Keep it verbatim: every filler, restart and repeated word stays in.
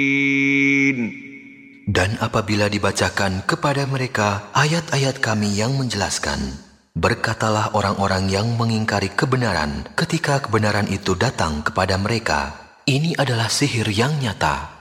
Dan apabila dibacakan kepada mereka ayat-ayat Kami yang menjelaskan, berkatalah orang-orang yang mengingkari kebenaran ketika kebenaran itu datang kepada mereka, ini adalah sihir yang nyata.